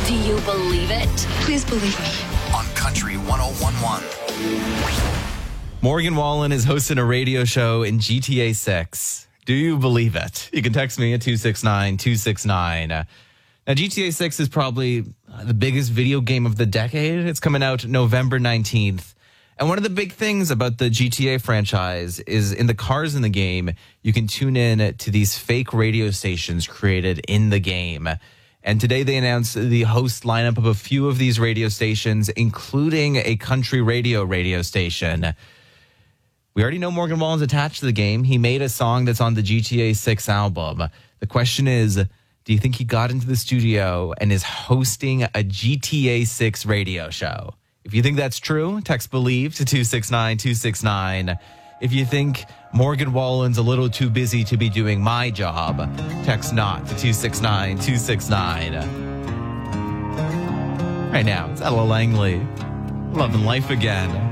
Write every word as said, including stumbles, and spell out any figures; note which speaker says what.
Speaker 1: Do you believe it?
Speaker 2: Please believe me.
Speaker 3: On Country one oh one point one.
Speaker 4: Morgan Wallen is hosting a radio show in G T A six. Do you believe it? You can text me at two six nine two six nine. Now, G T A six is probably the biggest video game of the decade. It's coming out November nineteenth. And one of the big things about the G T A franchise is in the cars in the game, you can tune in to these fake radio stations created in the game. And today they announced the host lineup of a few of these radio stations, including a country radio radio station. We already know Morgan Wallen's attached to the game. He made a song that's on the G T A six album. The question is, do you think he got into the studio and is hosting a G T A six radio show? If you think that's true, text BELIEVE to two six nine two six nine. If you think Morgan Wallen's a little too busy to be doing my job, text NOT to two six nine two six nine. Right now, it's Ella Langley. Loving life again.